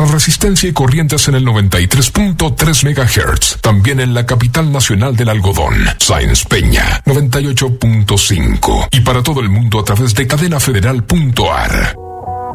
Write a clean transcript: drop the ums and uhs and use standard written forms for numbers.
para resistencia y corrientes en el 93.3 MHz. También en la capital nacional del algodón, Sáenz Peña, 98.5. Y para todo el mundo a través de cadenafederal.ar.